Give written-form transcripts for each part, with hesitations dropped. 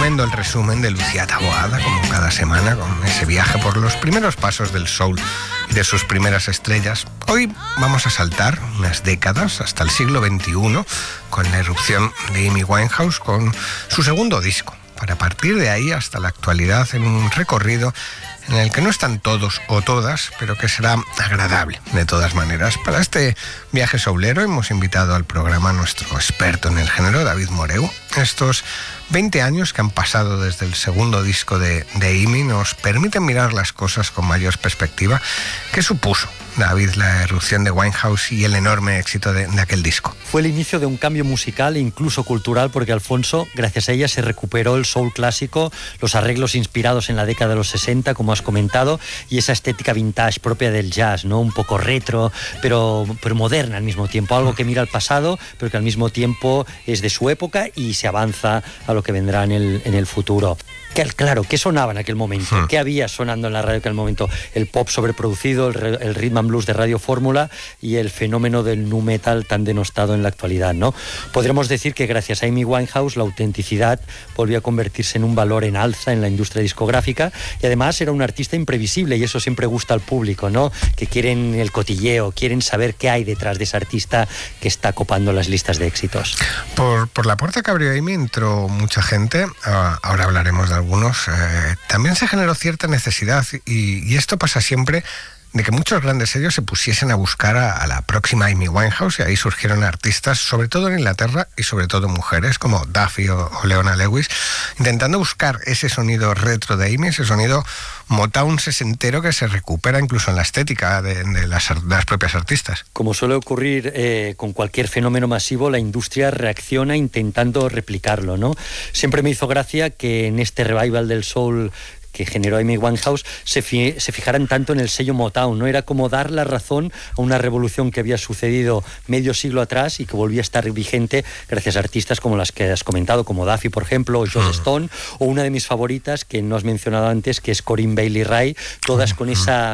tremendo el resumen de Lucía Taboada, como cada semana, con ese viaje por los primeros pasos del soul y de sus primeras estrellas. Hoy vamos a saltar unas décadas hasta el siglo XXI con la irrupción de Amy Winehouse con su segundo disco, para partir de ahí hasta la actualidad en un recorrido en el que no están todos o todas, pero que será agradable de todas maneras. Para este viaje soulero hemos invitado al programa a nuestro experto en el género, David Moreu. Estos 20 años que han pasado desde el segundo disco de Amy nos permiten mirar las cosas con mayor perspectiva. ¿Qué supuso, David, la irrupción de Winehouse y el enorme éxito de aquel disco? Fue el inicio de un cambio musical e incluso cultural, porque Alfonso, gracias a ella, se recuperó el soul clásico, los arreglos inspirados en la década de los 60, como has comentado, y esa estética vintage propia del jazz, ¿no? Un poco retro, pero moderna al mismo tiempo, algo que mira al pasado, pero que al mismo tiempo es de su época y se avanza a lo que vendrá en el futuro. Claro, ¿qué sonaba en aquel momento? ¿Qué había sonando en la radio en aquel momento? El pop sobreproducido, el rhythm and blues de Radio Fórmula y el fenómeno del nu metal tan denostado en la actualidad, ¿no? Podríamos decir que gracias a Amy Winehouse la autenticidad volvió a convertirse en un valor en alza en la industria discográfica, y además era un artista imprevisible, y eso siempre gusta al público, ¿no? Que quieren el cotilleo, quieren saber qué hay detrás de ese artista que está copando las listas de éxitos. Por la puerta que abrió Amy entró mucha gente, ahora hablaremos de algunos. También se generó cierta necesidad, y esto pasa siempre, de que muchos grandes sellos se pusiesen a buscar a la próxima Amy Winehouse, y ahí surgieron artistas, sobre todo en Inglaterra, y sobre todo mujeres como Duffy o Leona Lewis, intentando buscar ese sonido retro de Amy, ese sonido Motown sesentero que se recupera incluso en la estética de las propias artistas. Como suele ocurrir con cualquier fenómeno masivo, la industria reacciona intentando replicarlo, ¿no? Siempre me hizo gracia que en este revival del soul que generó Amy Winehouse se fijaran tanto en el sello Motown, ¿no? Era como dar la razón a una revolución que había sucedido medio siglo atrás y que volvía a estar vigente gracias a artistas como las que has comentado, como Duffy, por ejemplo, o Joss Stone, o una de mis favoritas que no has mencionado antes, que es Corinne Bailey Rae, todas con esa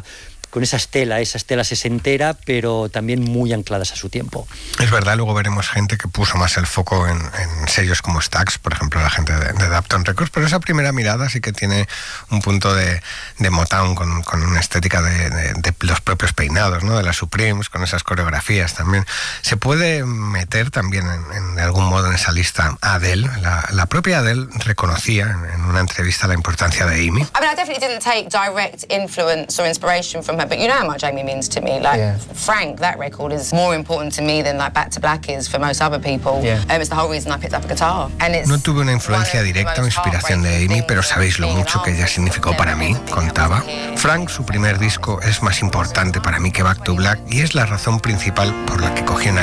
estela sesentera, pero también muy ancladas a su tiempo. Es verdad, luego veremos gente que puso más el foco en sellos como Stax, por ejemplo, la gente de Dapton Records, pero esa primera mirada sí que tiene un punto de Motown con una estética de los propios peinados, ¿no? De las Supremes, con esas coreografías también. Se puede meter también en algún modo en esa lista a Adele. La propia Adele reconocía en una entrevista la importancia de Amy. I mean, I definitely didn't take direct influence or inspiration from her, but you know how much Amy means to me. Like, yeah. Frank, that record is more important to me than like Back to Black is for most other people. Yeah. It's the whole reason I picked up a guitar. And it's no tuve una influencia directa o inspiración de Amy, pero sabéis lo mucho que ella significó para mí, contaba. Frank, su primer disco, es más importante para mí que Back to Black, y es la razón principal por la que cogí una